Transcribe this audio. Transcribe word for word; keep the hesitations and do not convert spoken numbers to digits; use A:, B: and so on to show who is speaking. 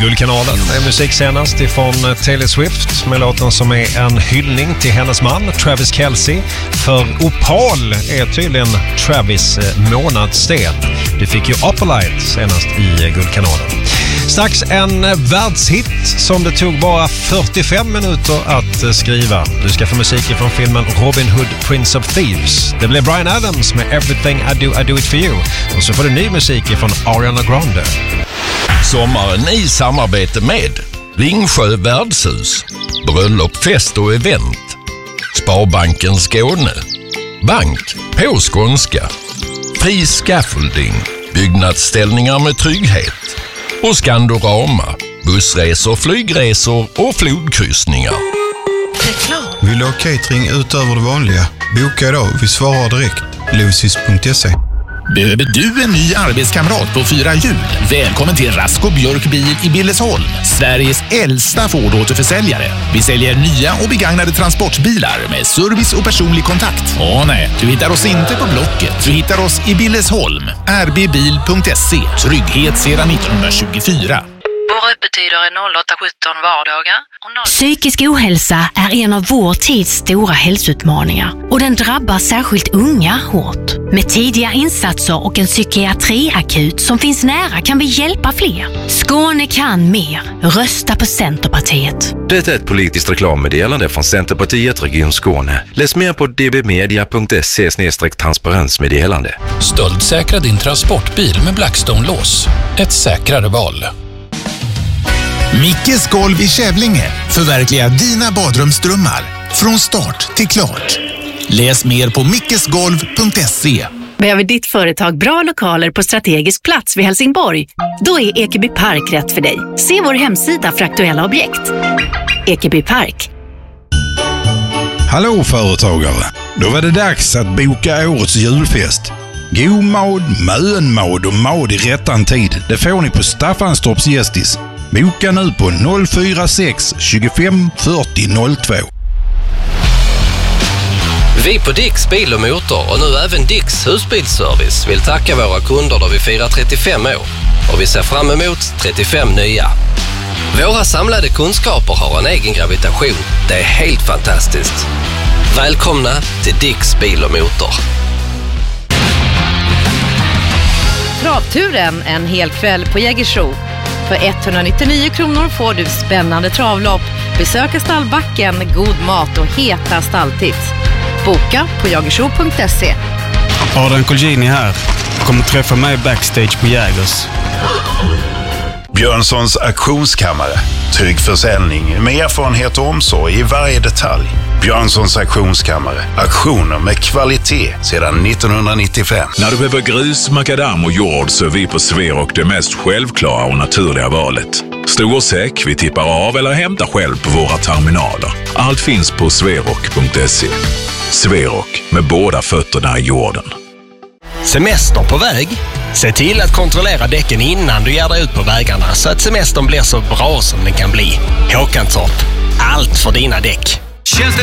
A: Guldkanalen är musik senast ifrån Taylor Swift med låten som är en hyllning till hennes man Travis Kelce. För Opal är tydligen Travis månadssten. Du fick ju Opalite senast i Guldkanalen. Strax en världshit som det tog bara fyrtiofem minuter att skriva. Du ska få musik från filmen Robin Hood, Prince of Thieves. Det blir Bryan Adams med Everything I Do, I Do It For You. Och så får du ny musik från Ariana Grande.
B: Sommaren i samarbete med Ringsjö värdshus, bröllop, fest och event, Sparbanken Skåne, Bank på skånska, Fri Scaffolding, byggnadsställningar med trygghet och Skandorama, bussresor, flygresor och flodkryssningar.
C: Vill du ha catering utöver det vanliga? Boka idag, vi svarar direkt. Lucis punkt se.
D: Behöver du en ny arbetskamrat på fyra hjul? Välkommen till Rasko Björk Bil i Billesholm, Sveriges äldsta Ford-återförsäljare. Vi säljer nya och begagnade transportbilar med service och personlig kontakt. Åh nej, du hittar oss inte på Blocket. Du hittar oss i Billesholm. r b bil punkt se. Trygghet sedan nittonhundratjugofyra.
E: Våra öppettider är noll åtta sjutton vardagar. Och noll...
F: Psykisk ohälsa är en av vår tids stora hälsoutmaningar och den drabbar särskilt unga hårt. Med tidiga insatser och en psykiatriakut som finns nära kan vi hjälpa fler. Skåne kan mer. Rösta på Centerpartiet.
G: Det är ett politiskt reklammeddelande från Centerpartiet Region Skåne. Läs mer på d b media punkt se slash transparensmeddelande.
H: Stöldsäkra din transportbil med Blackstone-lås. Ett säkrare val.
D: Mickes golv i Kävlinge förverkligar dina badrumsdrömmar från start till klart. Läs mer på mickesgolv punkt se.
I: Behöver ditt företag bra lokaler på strategisk plats vid Helsingborg? Då är Ekeby Park rätt för dig. Se vår hemsida för aktuella objekt. Ekeby Park.
C: Hallå företagare! Då var det dags att boka årets julfest. God mad, mönmad och mad i rättan tid. Det får ni på Staffanstorps Gästis. Boka nu på noll fyra sex tjugofem fyrtio noll två.
J: Vi på Dicks Bil och Motor och nu även Dicks Husbilsservice vill tacka våra kunder då vi firar trettiofem år och vi ser fram emot trettiofem nya. Våra samlade kunskaper har en egen gravitation. Det är helt fantastiskt. Välkomna till Dicks Bil och Motor.
K: Travturen en hel kväll på Jägersro. För etthundranittionio kronor får du spännande travlopp, besöka stallbacken, god mat och heta stalltips. Boka på jagersro punkt se.
L: Adrian Colgjini här. Kommer träffa mig backstage på Jägers.
M: Björnssons auktionskammare. Trygg försäljning med erfarenhet och omsorg i varje detalj. Björnssons auktionskammare. Auktioner med kvalitet sedan nittonhundranittiofem.
N: När du behöver grus, makadam och jord så är vi på Sverok det mest självklara och naturliga valet. Stor och säck, vi tippar av eller hämtar själv på våra terminaler. Allt finns på sverok punkt se. Sverok, med båda fötterna i jorden.
J: Semester på väg? Se till att kontrollera däcken innan du ger dig ut på vägarna så att semestern blir så bra som den kan bli. Håkantorp, allt för dina däck.